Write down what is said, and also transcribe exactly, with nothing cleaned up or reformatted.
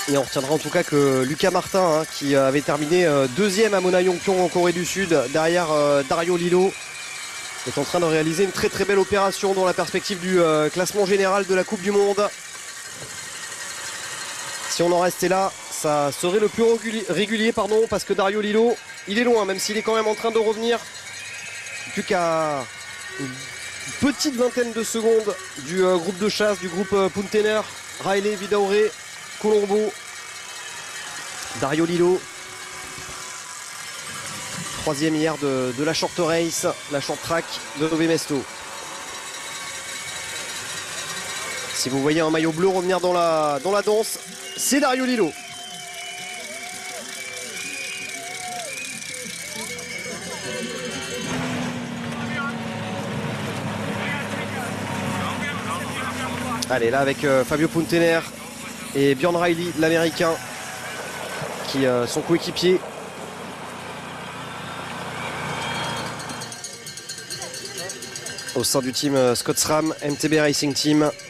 Et on retiendra en tout cas que Lucas Martin, hein, qui avait terminé euh, deuxième à Mona-Yongpyong en Corée du Sud, derrière euh, Dario Lilo, est en train de réaliser une très très belle opération dans la perspective du euh, classement général de la Coupe du Monde. Si on en restait là, ça serait le plus régulier, régulier pardon, parce que Dario Lilo, il est loin, même s'il est quand même en train de revenir. Plus qu'à une petite vingtaine de secondes du euh, groupe de chasse, du groupe euh, Puntener, Riley, Vidauré, Colombo, Dario Lilo. Troisième hier de, de la short race, la short track de Nové Mesto. Si vous voyez un maillot bleu revenir dans la, dans la danse, c'est Dario Lilo. Allez, là avec euh, Fabio Puntener et Björn Riley, l'américain, qui euh, sont coéquipiers. Au sein du team euh, Scott SRAM, M T B Racing Team.